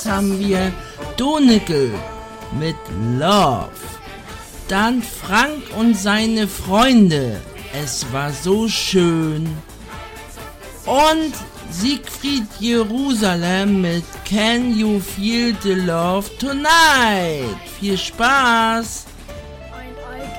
Platz haben wir Donegal mit Love. Dann Frank und seine Freunde. Es war so schön. Und Siegfried Jerusalem mit Can You Feel the Love Tonight. Viel Spaß!